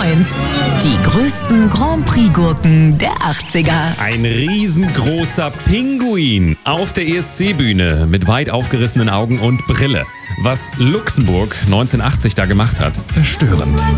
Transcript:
1. Die größten Grand Prix-Gurken der 80er. Ein riesengroßer Pinguin auf der ESC-Bühne mit weit aufgerissenen Augen und Brille. Was Luxemburg 1980 da gemacht hat, verstörend.